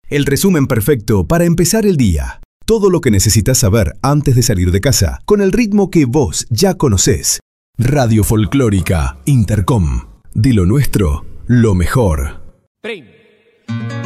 El resumen perfecto para empezar el día. Todo lo que necesitas saber antes de salir de casa, con el ritmo que vos ya conocés. Radio Folclórica Intercom. De lo nuestro, lo mejor.